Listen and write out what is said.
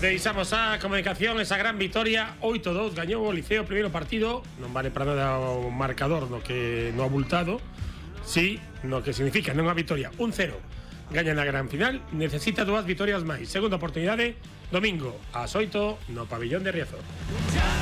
Deixamos a comunicación esa gran vitoria 8-2, gañou o Liceo o primeiro partido. Non vale para nada o marcador no que no abultado, sí, no que significa non a vitoria 1-0. Gaña na gran final, necesita 2 vitorias máis. Segunda oportunidade, domingo ás 8 no pabillón de Riazor.